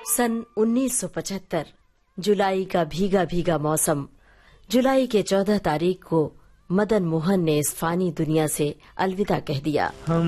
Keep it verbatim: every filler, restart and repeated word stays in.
सन उन्नीस सौ पचहत्तर, जुलाई का भीगा भीगा मौसम। जुलाई के चौदह तारीख को मदन मोहन ने इस फानी दुनिया से अलविदा कह दिया।